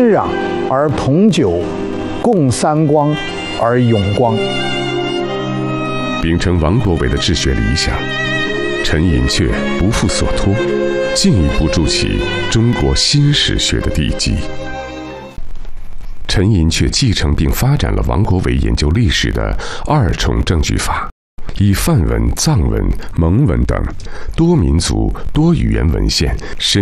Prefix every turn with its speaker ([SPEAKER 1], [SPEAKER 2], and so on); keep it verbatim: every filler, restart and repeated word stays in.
[SPEAKER 1] 壤而同久，共三光而永光。
[SPEAKER 2] 秉承王国维的治学理想，陈寅恪不负所托，进一步筑起中国新史学的地基。陈寅恪继承并发展了王国维研究历史的二重证据法，以梵文、藏文、蒙文等多民族多语言文献深